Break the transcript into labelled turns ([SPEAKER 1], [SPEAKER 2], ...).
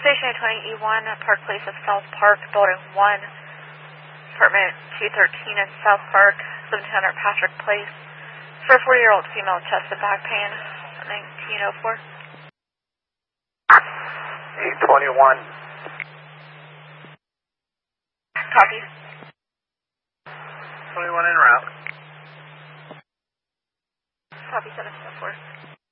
[SPEAKER 1] Station 20E1, Park Place of South Park, Building 1, Apartment 213 in South Park, 1700 Patrick Place, for a 40-year-old female chest and back pain, 1904.
[SPEAKER 2] 821.
[SPEAKER 1] Copy.
[SPEAKER 2] 21 en route.
[SPEAKER 1] Copy 1704.